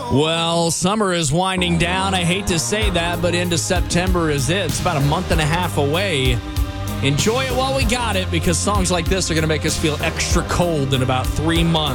Well, summer is winding down. I hate to say that, but into September is it. It's about a month and a half away. Enjoy it while we got it, because songs like this are going to make us feel extra cold in about 3 months.